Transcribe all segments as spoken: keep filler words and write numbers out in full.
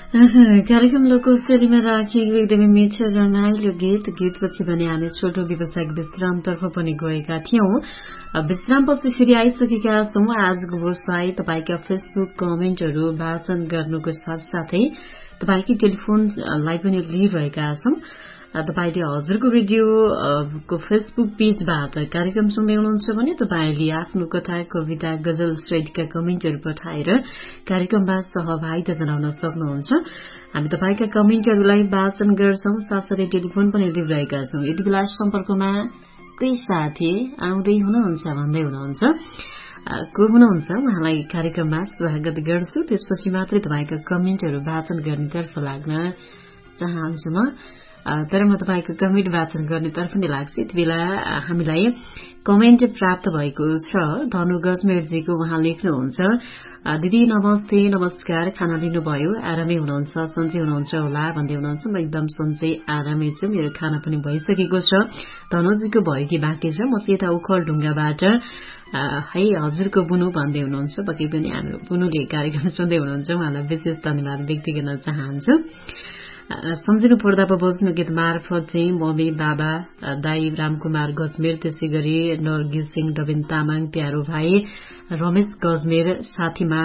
कार्यक्रम लोकोत्सरीमा राखिएको एकदमै मिठो रमाइलो गीत गीतपछि भने हामी छोटो व्यावसायिक विश्रामतर्फ पनि गएका थियौं। विश्रामपछि फेरि आइसकेका छौं। आजको व्यवसाय तपाईका फेसबुक कमेन्टहरू वाचन गर्नुको साथसाथै तपाईकै टेलिफोनलाई पनि लिइरहेका छौं। तपाईले हजुरको रेडियो को फेसबुक पेजबाट कार्यक्रम सुन्दै हुनुहुन्छ भने तपाईले आफ्नो कथा कविता गजल शैलीका कमेन्टहरू पठाएर कार्यक्रममा सहभागिता जनाउन सक्नुहुन्छ। हामी तपाईका कमेन्टहरूलाई वाचन गर्छौं, साथसाथै टेलिफोन पनि लिइरहेका छौं। यति बेला सम्पर्कमा कोही साथी आउँदै हुनुहुन्छ भन्दै हुनुहुन्छ, को हुनुहुन्छ उहाँलाई कार्यक्रममा स्वागत गर्छु। त्यसपछि मात्रै तपाईका कमेन्टहरू वाचन गर्नेतर्फ लाग्न चाहन्छु म। तर म तपाईको कमेन्ट वाचन गर्नेतर्फ नै लाग्छु। यति बेला हामीलाई कमेन्ट प्राप्त भएको छ। धनु गजमेरजीको उहाँ लेख्नुहुन्छ, दिदी नमस्ते नमस्कार, खाना लिनुभयो, आरामै हुनुहुन्छ, सन्चै हुनुहुन्छ होला भन्दै हुनुहुन्छ। म एकदम सन्चै आरामै छु, मेरो खाना पनि भइसकेको छ। धनुजीको भयो कि बाँकी छ। म सेता उखल ढुङ्गाबाट है हजुरको बुनु भन्दै हुनुहुन्छ। पक्कै पनि हाम्रो बुनुले कार्यक्रम सुन्दै हुनुहुन्छ, उहाँलाई विशेष धन्यवाद व्यक्त गर्न चाहन्छु। सम्झिनु पर्दा पो बज्नु गीत मार्फत चाहिँ मम्मी बाबा दाई रामकुमार गजमेर, त्यसै गरी नरगिज सिंह डबिन तामाङ, प्यारो भाइ रमेश गजमेर, साथीमा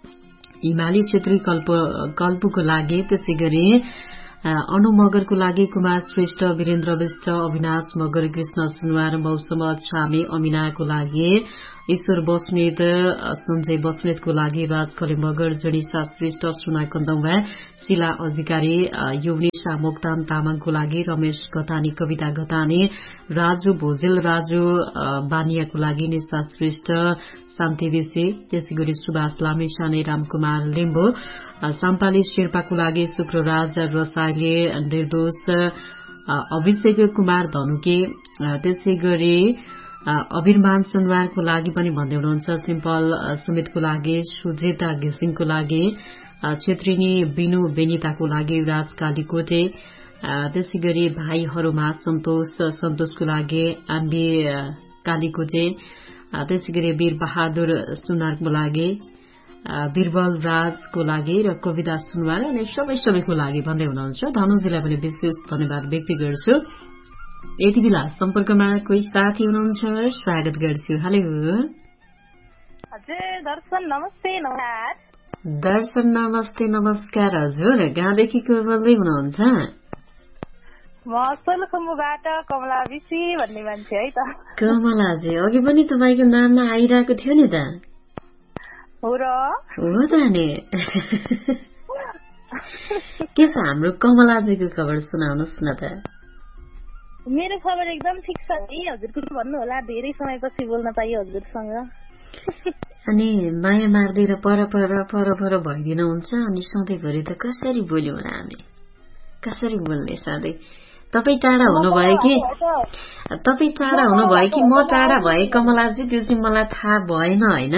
हिमाली छेत्री कल्प कल्पुको लागि, त्यसै गरी अनु मगरको लागि, कुमार श्रेष्ठ, वीरेन्द्र विष्ट, अविनाश मगर, कृष्ण सुनवार, मौसम छामे, अमिनाको लागि, ईश्वर बस्नेत, सञ्जय बस्नेतको लागि, राजकले मगर, जनिसा श्रेष्ठ, सुना कन्दौवा, शिला अधिकारी, युवनिसा मोक्तान तामाङको लागि, रमेश गतानी, कविता गतानी, राजु भोजेल, राजु बानियाको लागि, निशा श्रेष्ठ, शान्ति विषय, त्यसै गरी सुभाष लामिछाने, रामकुमार लिम्बू, साम्पाली शेर्पाको लागि, शुक्रराज रसाइले, निर्दोष, अभिषेक कुमार धनुके, त्यसै गरी अभिरमान सुनवारको लागि पनि भन्दै हुनुहुन्छ। सिम्पल सुमितको लागि, सुजेता घिसिङको लागि, क्षेत्रिनी बिनु बेनिताको लागि, राज कालीकोटे, त्यसै गरी भाइहरूमा सन्तोष सन्तोषको लागि, आम्बी कालीकोटे, त्यसै गरी वीर बहादुर सुनारको लागि, बीरबल राजको लागि र कविता सुनवार अनि सबै सबैको लागि भन्दै हुनुहुन्छ। धनुजीलाई पनि विशेष धन्यवाद व्यक्त गर्छु। यति बेला सम्पर्कमा कोही साथी हुनुहुन्छ, स्वागत गर्छु। हेलो हजुर, दर्शन नमस्ते नमस्कार। दर्शन नमस्ते नमस्कार हजुर, कहाँदेखि को बोल्दै हुनुहुन्छ? म सोलुखुम्बुबाट कमला विसी भन्ने मान्छे है त। कमलाजी, अघि पनि तपाईँको नाममा आइरहेको थियो नि त। हो र, हो त नि। के छ हाम्रो कमलाजीको खबर सुनाउनुहोस् न त। मेरो खबर एकदम ठिक छ नि, हजुरको भन्नु होला, धेरै समयपछि बोल्न पाइयो हजुरसँग। अनि माया मार्दै पर पर पर पर भइदिनुहुन्छ, अनि सधैँभरि त कसरी बोल्यौँ र हामी, कसरी बोल्ने सधैँ? तपाईँ टाढा हुनुभयो कि तपाईँ टाढा हुनुभयो कि म टाढा भए कमलाजी, त्यो चाहिँ मलाई थाहा भएन होइन।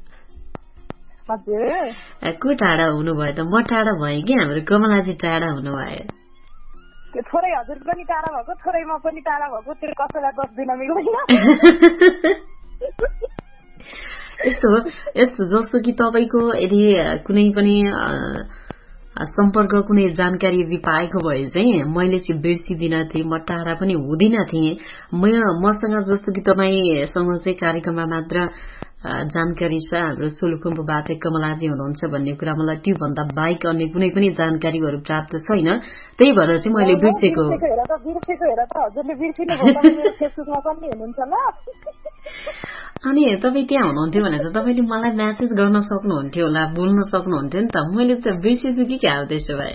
को टाढा हुनुभयो त? म टाढा भएँ कि हाम्रो कमलाजी टाढा हुनुभयो? थोरै हजुर पनि टाढा भएको, थोरै म पनि टाढा भएको, त्यो कसैलाई दस दिन मिल्दैन। यस्तो हो, यस्तो जस्तो कि तपाईँको यदि कुनै पनि सम्पर्क कुनै जानकारी यदि पाएको भए चाहिँ मैले चाहिँ बिर्सिदिन थिएँ, म टाढा पनि हुँदिन थिएँ। म मसँग जस्तो कि तपाईँसँग चाहिँ कार्यक्रममा मात्र जानकारी छ, हाम्रो सोलुखुम्बुबाट कमलाजी हुनुहुन्छ भन्ने कुरा मलाई त्यो भन्दा बाहेक अन्य कुनै पनि जानकारीहरू प्राप्त छैन। त्यही भएर चाहिँ मैले बिर्सेको। अनि तपाईँ त्यहाँ हुनुहुन्थ्यो भने त तपाईँले मलाई म्यासेज गर्न सक्नुहुन्थ्यो होला, बोल्न सक्नुहुन्थ्यो नि त। मैले त बिर्सेछु कि क्या हो त्यसो भए?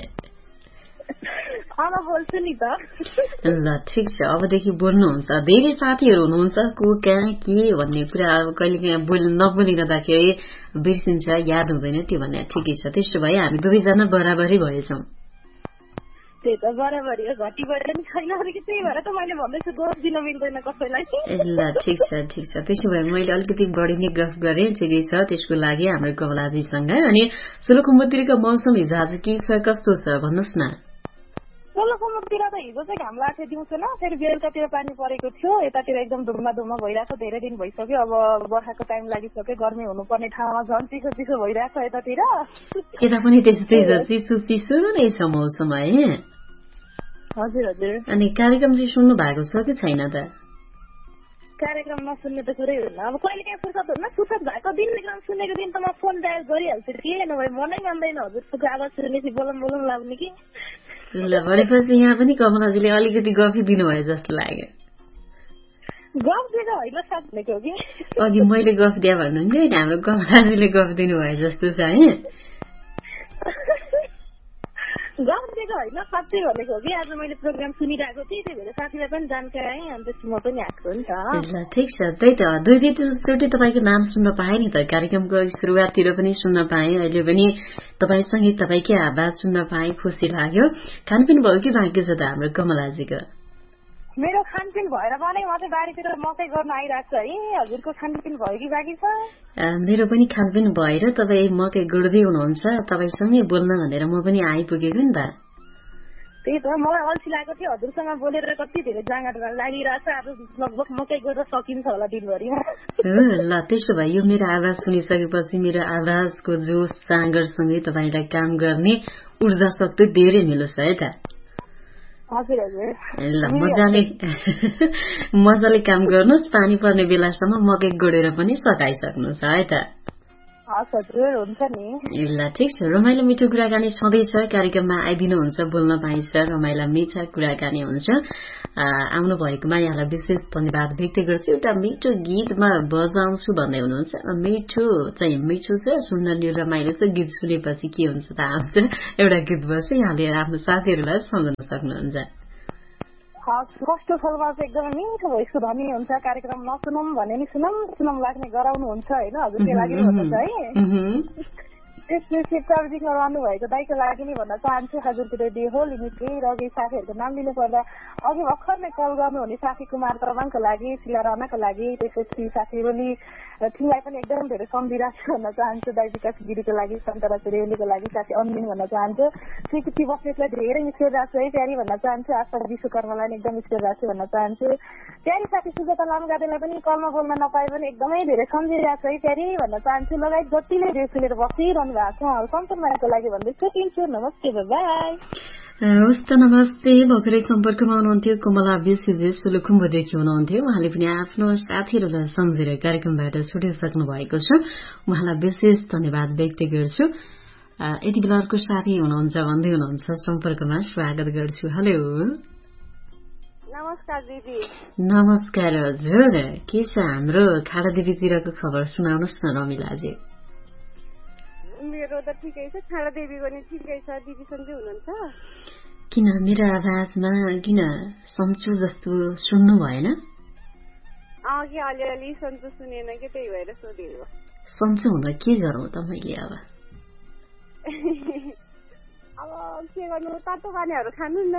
ल ठिक छ, अबदेखि बोल्नुहुन्छ। धेरै साथीहरू हुनुहुन्छ को कहाँ के भन्ने कुरा अब कहिले काहीँ बोल नबोलिरहँदाखेरि बिर्सिन्छ, याद हुँदैन, त्यो भन्ने ठिकै छ। त्यसो भए हामी दुवैजना बराबरै भएछौँ। त्यही त बराबरी हो, घटी बढ्यो नि छैन, त्यही भएर त मैले भन्दैछु दोष दिन मिल्दैन कसैलाई। ल ठिक छ ठिक छ, त्यसो भए मैले अलिकति बढी नै गफ गरेँ, ठिकै छ। त्यसको लागि हाम्रो कमलाजीसँग। अनि सोलुखुम्बुतिरको मौसम हिजो आज के छ, कस्तो छ भन्नुहोस् न? सोह्रसम्मतिर त हिजो चाहिँ घाम लाग्थ्यो दिउँसो न, फेरि बेलुकातिर पानी परेको थियो। यतातिर एकदम धुम्मा धुम्मा भइरहेको छ, धेरै दिन भइसक्यो। अब बर्खाको टाइम लागिसक्यो, गर्मी हुनुपर्ने ठाउँमा झन् चिसो चिसो भइरहेको छ यतातिर। यता पनि त्यस्तै छ, चिसो चिसो नै छ मौसम है। हजुर हजुर। अनि कार्यक्रम चाहिँ सुन्नु भएको छ कि छैन त? कार्यक्रम नसुन्ने त कुरै हुन्न। अब कहिले काहीँ फुर्सद हुन्न, फुर्सद भएको दिन एकदम सुनेको दिन त म फोन डायल गरिहाल्छु कि, नभए मनै मान्दैन हजुरको आवाज सुनेपछि बोलम बोलम लाग्ने कि। ल भनेपछि यहाँ पनि कमलाजीले अलिकति गफी दिनुभयो जस्तो लाग्यो। गफ दिएको होइन साथ भनेको कि अघि मैले गफ दिए भन्नुहुन्थ्यो होइन, हाम्रो कमलाजीले गफ दिनुभयो जस्तो छ है। गफ दिएको होइन, साँच्चै भनेको कि। आज मैले प्रोग्राम सुनिरहेको थिएँ, त्यही भएर साथीलाई पनि जानकारी आएँ, अन्त म पनि आएको नि त। ल ठिक छ, त्यही त दुई दुईचोटि तपाईँको नाम सुन्न पाएँ नि त, कार्यक्रमको सुरुवाततिर पनि सुन्न पाएँ, अहिले पनि तपाईँसँगै तपाईँकै आवाज सुन्न पाएँ, खुसी लाग्यो। खानपिन भयो कि बाँकी छ त हाम्रो कमलाजीको? मेरो खानपिन भएर पनि म चाहिँ बारीतिर मकै गर्न आइरहेको छु है। हजुरको खानपिन भयो कि बाँकी छ? मेरो पनि खानपिन भएर तपाईँ मकै गुड्दै हुनुहुन्छ, तपाईँसँगै बोल्न भनेर म पनि आइपुगेको नि त। त्यही त, मलाई अल्छी लागेको थियो, हजुरसँग बोलेर कति धेरै जाँगर लागिरहेको छ। आज लगभग मकै गरेर सकिन्छ होला दिनभरिमा। ल त्यसो भए यो मेरो आवाज सुनिसकेपछि मेरो आवाजको जोस जाँगरसँगै तपाईँलाई काम गर्ने ऊर्जा शक्ति धेरै मिलोस् है त। हजुर हजुर। ल मजाले मजाले काम गर्नुहोस्, पानी पर्ने बेलासम्म मकै गोडेर पनि सकाइसक्नुहोस् है त। हजुर हुन्छ नि। ल ठिक छ, रमाइलो मिठो कुराकानी छँदैछ, कार्यक्रममा आइदिनुहुन्छ, बोल्न पाइन्छ, रमाइला मिठा कुराकानी हुन्छ। आउनु भएकोमा यहाँलाई विशेष धन्यवाद व्यक्त गर्छु। एउटा मिठो गीतमा बजाउँछु भन्दै हुनुहुन्छ, मिठो चाहिँ मिठो छ, सुन्न नि रमाइलो छ, गीत सुनेपछि के हुन्छ थाहा हुन्छ। एउटा गीत बस्छ, यहाँले आफ्नो साथीहरूलाई सम्झाउन सक्नुहुन्छ। कस्तो सलमा चाहिँ एकदमै मिठो भोइसको धनी हुन्छ, कार्यक्रम नसुनौँ भने नि सुनौँ सुनौँ लाग्ने गराउनुहुन्छ होइन, हजुर त्यो लागि भन्नुहुन्छ है। त्यसपछि प्रविधिमा रहनु भएको दाइको लागि नै भन्न चाहन्छु। हजुरको रेडियो हो लिमिटकै र अघि साथीहरूको नाम लिनु पर्दा अघि भर्खर नै कल गर्नुहुने साथी कुमार तरबाङको लागि, शिला राणाको लागि, त्यसपछि साथी रोली तिमीलाई पनि एकदम धेरै सम्झिरहेको छु भन्न चाहन्छु। दाइ विकास गिरीको लागि, सन्तरा रेलीको लागि, साथी अन्दिन भन्न चाहन्छु। स्वीकृति बस्नेतलाई धेरै मिस गरिरहेको छु है प्यारी भन्न चाहन्छु। आशा विश्वकर्मालाई पनि एकदम मिस गरिरहेको छु भन्न चाहन्छु। प्यारी साथी सुजाता लामगादेलाई पनि कलमा बोल्न नपाए पनि एकदमै धेरै सम्झिरहेको छु है प्यारी भन्न चाहन्छु। लगायत जतिले रेडियो सुनेर बसिरहनु भएको छ सम्पूर्णको लागि भन्दै सकिन्छु। नमस्ते, बाई। हवस् त, नमस्ते। भर्खरै सम्पर्कमा हुनुहुन्थ्यो कमला बेसीजी सोलुखुम्बुदेखि हुनुहुन्थ्यो। उहाँले पनि आफ्नो साथीहरूलाई सम्झेर कार्यक्रमबाट छुटिसक्नु भएको छ, उहाँलाई विशेष धन्यवाद व्यक्त गर्छु। यति बेला अर्को साथी हुनुहुन्छ भन्दै हुनुहुन्छ, सम्पर्कमा स्वागत गर्छु। हेलो नमस्कार दिदी। नमस्कार हजुर, के छ हाम्रो खाडादेवीतिरको खबर सुनाउनुहोस् न रमिलाजी। मेरो त ठिकै छ, खाडा देवी पनि ठिकै छ। दिदी सन्चै हुनुहुन्छ? किन मेरो आवाजमा किन सन्चो जस्तो सुन्नु भएन? अघि अलिअलि सन्चो सुनेन कि, त्यही भएर सोधेको। सन्चो हुन के गरौँ त मैले अब? अब के गर्नु, तातो पानीहरू खानु न।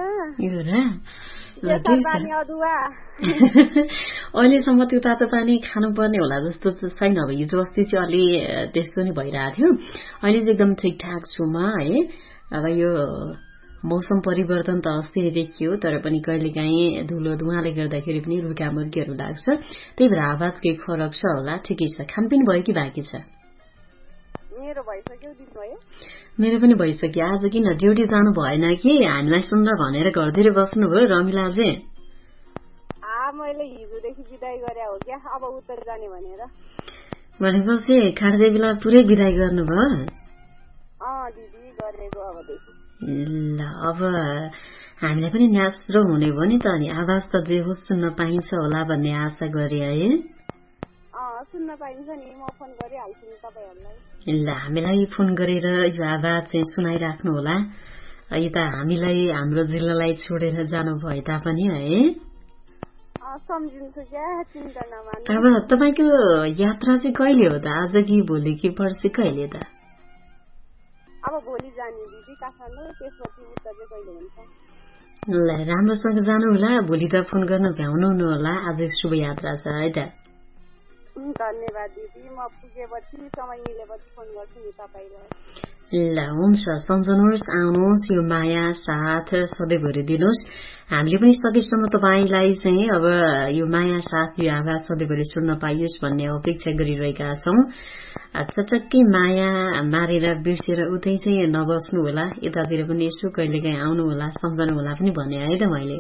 अहिलेसम्म त्यो तातो पानी खानुपर्ने होला जस्तो छैन। अब हिजो अस्ति चाहिँ अलि त्यस्तो नै भइरहेको थियो, अहिले चाहिँ एकदम ठिकठाक छु म है। अब यो मौसम परिवर्तन त अस्ति नै देखियो, तर पनि कहिलेकाहीँ धुलो धुवाँले गर्दाखेरि पनि रुगामुर्गीहरू लाग्छ, त्यही भएर आवाज केही फरक छ होला। ठिकै छ, खानपिन भयो कि बाँकी छ? मेरो भइसक्यो, दिन भयो। मेरो पनि भइसक्यो। आज किन ड्युटी जानु भएन कि हामीलाई सुन्न भनेर घरतिर बस्नुभयो रमिलाजी? मैले हिजोदेखि बिदाई गरे हो क्या, अब उत्तर जाने भनेर। भनेपछि खाडदेवीलाई पुरै बिदाई गर्नुभयो? अँ दिदी गरेको अबदेखि। ल अब हामीलाई पनि न्यास्रो हुने भयो नि त, अनि आवाज त जे होस् सुन्न पाइन्छ होला भन्ने आशा गरे है। अँ सुन्न पाइन्छ नि, म फोन गरिहाल्छु नि तपाईहरुलाई। ल हामीलाई फोन गरेर यो आवाज चाहिँ सुनाइराख्नु होला। यता हामीलाई हाम्रो जिल्लालाई छोडेर जानु भए तापनि है। सम्झिन्छु क्या, चिन्ता नमान्नु। अब तपाईको यात्रा चाहिँ कहिले हो त? आज कि भोलि कि पर्सि कहिले त? अब भोलि जाने दिदी काठमाडौँ, त्यसपछि उत्तर चाहिँ कहिले हुन्छ? ल राम्रोसँग जानु होला, भोलि त फोन गर्न भ्याउनु न होला। आज शुभ यात्रा छ है त। धन्यवाद दिदी, म पुगेपछि समय मिलेपछि फोन गर्छु नि तपाईलाई। ल हुन्छ सम्झनुहोस्, आउनुहोस्, यो माया साथ सधैँभरि दिनुहोस्। हामीले पनि सकेसम्म तपाईँलाई चाहिँ अब यो माया साथ यो आवाज सधैँभरि सुन्न पाइयोस् भन्ने अपेक्षा गरिरहेका छौं। चटक्कै माया मारेर बिर्सेर उतै चाहिँ नबस्नु होला, यतातिर पनि यसो कहिलेकाहीँ आउनु होला, सम्झनु होला पनि भने है त मैले।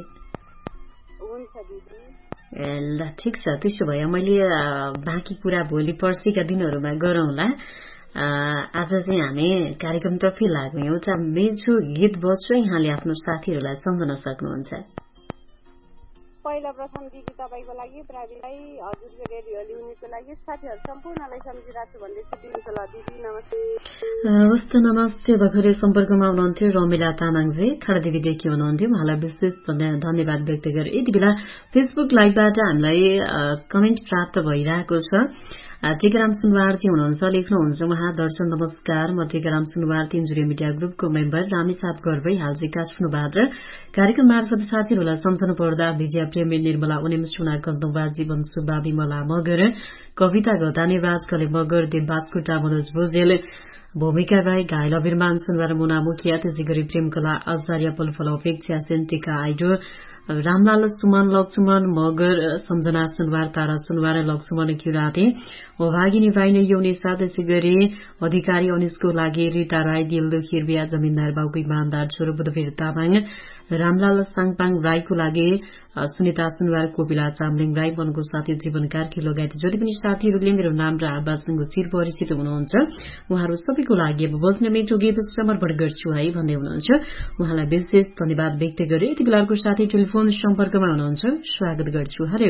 ल ठिक छ, त्यसो भए मैले बाँकी कुरा भोलि पर्सिका दिनहरूमा गरौँला। आज चाहिँ हामी कार्यक्रमतर्फै लाग्यौं। एउटा मेजो गीत बज्छ, यहाँले आफ्नो साथीहरूलाई सम्झन सक्नुहुन्छ। पहिला प्रथम दिदी तपाईको लागि, प्राविलाई, हजुरको रेडियो लिउनेको लागि, साथीहरू सम्पूर्णलाई सम्झिरहेको छु भन्दै छुट्टिन्छु। ल दिदी नमस्ते। हवस् त नमस्ते। भर्खरै सम्पर्कमा हुनुहुन्थ्यो रमिला तामाङजी खडदेवीदेखि हुनुहुन्थ्यो। उहाँलाई विशेष धन्यवाद व्यक्त गरे। यति बेला फेसबुक लाइभबाट हामीलाई कमेन्ट प्राप्त भइरहेको छ। टेकाराम सुनवारजी हुनुहुन्छ, लेख्नुहुन्छ उहाँ, दर्शन नमस्कार, म टेकाराम सुनवार तिनजुरे मिडिया ग्रुपको मेम्बर, रामेछाप गर्दै हालजी काठमाडौँबाट कार्यक्रम मार्फत साथीहरूलाई सम्झनु पर्दा विजया प्रेमी, निर्मला उनेम, सुना कन्दुवा, जीवन सुब्बा, विमला मगर, कविता घतानी, राजकले मगर, देव बास्कुटा, मनोज भोजेल, भूमिका राई, घायल अभिमान सुनवार, मुना मुखिया, त्यसै गरी प्रेमकला आचार्य, पलफल अपेक्षा सेन, टिका आइडो, रामलाल सुमन, लक्ष्मण मगर, सम्झना सुनवार, तारा सुनवार, लक्ष्मण किराँती, भागिनी भाइने यौने साथ, त्यसै गरी अधिकारी अनिसको लागि रीता राई, दिलदो खिरबिया, जमिनदार बाबुको इमानदार छोरो बुधवीर तामाङ, रामलाल साङपाङ राईको लागि सुनिता सुनवार, कोपिला चामलिङ राई, वनको साथी जीवन कार्की लगायत जति पनि साथीहरूले मेरो नाम र आवाजसँग चिर परिचित हुनुहुन्छ उहाँहरू सबैको लागि अब बज्ने मिठो गीत समर्पण गर्छु है भन्दै हुनुहुन्छ। उहाँलाई विशेष धन्यवाद व्यक्त गरे। यति बेलाको साथी टेलिफोन सम्पर्कमा हुनुहुन्छ, स्वागत गर्छु। हेलो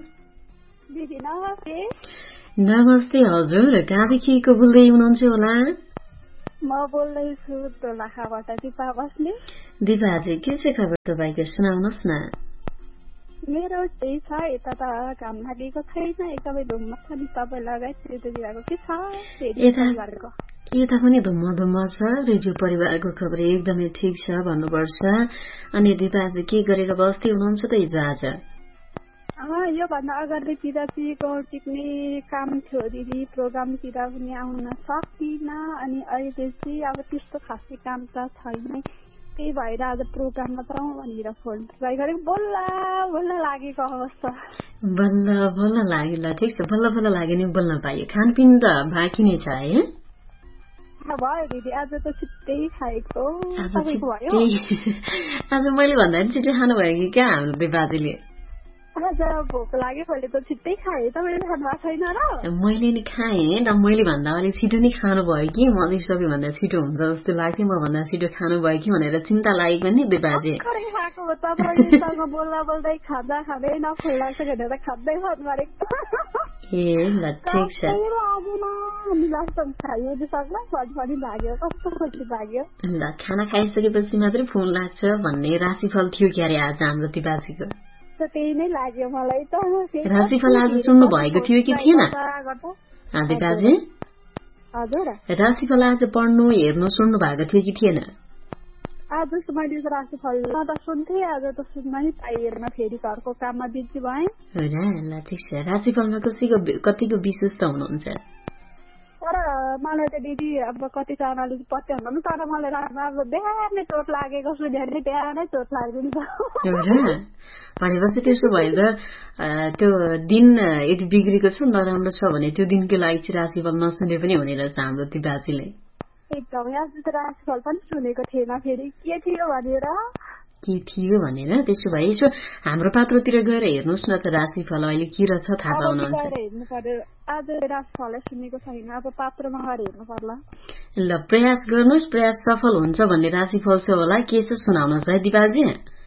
नमस्ते हजुर, कहाँदेखि को बोल्दै हुनुहुन्छ होला? म बोल्दैछु दोलखाबाट दिपा बस्ने। दिपाजी, के छ खबर तपाईँको, सुनाउनुहोस् न। मेरो त्यही छ, यता त काम लागेको छैन, एकदमै धुम्म छ नि। तपाईँ लगायत रेडियो जिराको के छ? यता पनि धुम्म धुम्म छ। रेडियो परिवारको खबर एकदमै ठिक छ भन्नुपर्छ। अनि दिपाजी के गरेर बस्दै हुनुहुन्छ त हिजो आज? यो भन्दा अगाडितिर चाहिँ गौर टिप्ने काम थियो दिदी, प्रोग्रामतिर पनि आउन सकिनँ। अनि अहिले चाहिँ अब त्यस्तो खासै काम त छैन, त्यही भएर आज प्रोग्राम मात्र भनेर फोन ट्राई गरेको। बल्ल बल्ल लागेको अवस्था। बल्ल बल्ल लाग्यो। ल ठिक छ, बल्ल बल्ल लाग्यो नि बोल्न पाइयो। खानपिन त बाँकी नै छ है? भयो दिदी, आज त छिट्टै खाएको। आज मैले भन्दा पनि छिट्टै खानुभयो कि क्या हाम्रो दिपाजीले? आज भोक लाग्यो, मैले त छिट्टै खाएँ। तपाईँले खानु भएको छैन र? मैले नि खाएँ र मैले भन्दा अलिक छिटो नै खानुभयो कि, म चाहिँ सबैभन्दा छिटो हुन्छ जस्तो लाग्थ्यो, म भन्दा छिटो खानुभयो कि भनेर चिन्ता लागेको नि दिपाजी। खाएको तपाईँसँग बोल्दा बोल्दै खाँदा खाँदै नफुल लाग्छ भनेर खाँदै फोन गरेको। ए ल ठिक छ। ल खाना खाइसकेपछि मात्रै फोन लाग्छ भन्ने राशिफल थियो क्यारे आज हाम्रो दिपाजीको? त्यही नै लाग्यो मलाई त। राशिफल आज सुन्नु भएको थियो कि थिएन दिपाजी? हजुर, राशिफल आज पढ्नु हेर्नु सुन्नु भएको थियो कि थिएन? आज मैले राशिफल त सुन्थेँ, आज त सुन्न नि पाइएन, फेरि घरको काममा बिजी भएँ। ल ठिक छ। राशिफलमा कसैको कतिको विशेष त हुनुहुन्छ? तर मलाई त दिदी अब कतिजनाले पत्याउनु, तर मलाई अब बिहान नै चोट लागेको सुनेर नै बिहानै चोट लाग्दिन्छ। भनेपछि त्यसो भए त त्यो दिन यदि बिग्रेको छ, नराम्रो छ भने त्यो दिनको लागि चाहिँ राशिफल नसुने पनि हुने रहेछ हाम्रो दिपाजीले। एकदमै आज त राशिफल पनि सुनेको थिएन, फेरि के थियो भनेर के थियो भनेर। त्यसो भए यसो हाम्रो पात्रतिर गएर हेर्नुहोस् न त राशिफल अहिले के रहेछ थाहा पाउनुहुन्छ। हेर्नु पर्यो, आज राशिफलै सुनेको छैन, अब पात्रमा गएर हेर्नु पर्ला। ल प्रयास गर्नुहोस्, प्रयास सफल हुन्छ भन्ने राशिफल छ होला, के छ सुनाउनुहोस् है दिपाजी।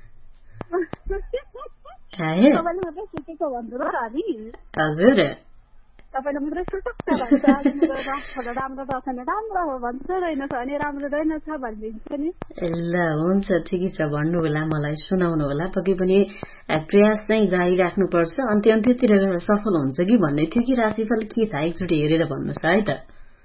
हजुर, तपाईँले मात्रै सुटक्क भन्छ, राम्रो छ भने राम्रो हो भन्छ, रहेनछ भने राम्रो रहेनछ भनिदिन्छ नि। ल हुन्छ, ठिकै छ, भन्नु होला, मलाई सुनाउनु होला। पक्कै पनि प्रयास चाहिँ जारी राख्नुपर्छ, अन्त्य अन्त्यतिर गएर सफल हुन्छ कि भन्ने थियो कि राशिफल के थाहा, एकचोटि हेरेर भन्नुहोस् है त।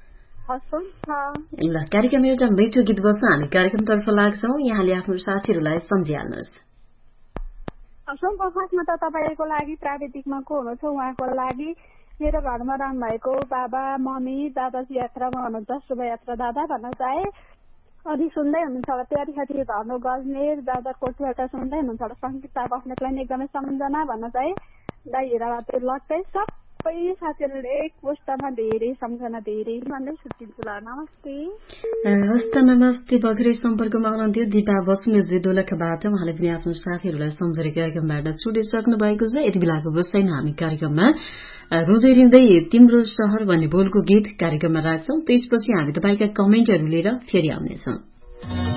ल कार्यक्रम एउटा मिठो गीत बस्छ, हामी कार्यक्रमतर्फ लाग्छौँ, यहाँले आफ्नो साथीहरूलाई सम्झिहाल्नुहोस्। खासमा त तपाईँको लागि प्राविधिकमा को हुनुहुन्छ उहाँको लागि मेरो घरमा रहनु भएको बाबा मम्मी दादाजी यात्रामा हुनुहुन्छ शुभयात्रा दादा भन्न चाहे। अनि सुन्दै हुनुहुन्छ होला तयारी खाती धर्नु गजमेर दादा कोटबाट सुन्दै हुनुहुन्छ होला सङ्गीता बस्नेतलाई पनि एकदमै सम्झना भन्न चाहे। दाइ हिराबाट लक्कै सबै साथीहरूले एक पोस्टमा धेरै सम्झना धेरै भन्दै छुट्टिन्छु ल। नमस्ते। हस्त नमस्ते। भर्खरै सम्पर्कमा हुनुहुन्थ्यो दिपा बस्नेतजी दोलखाबाट। उहाँले पनि आफ्नो साथीहरूलाई सम्झेर कार्यक्रमबाट छुटिसक्नु भएको छ। यति बेलाको बसाइमा हामी कार्यक्रममा रुँदै रिँदै तिम्रो शहर भन्ने बोलको गीत कार्यक्रममा राख्छौं। त्यसपछि हामी तपाईँका कमेन्टहरू लिएर फेरि आउनेछौँ।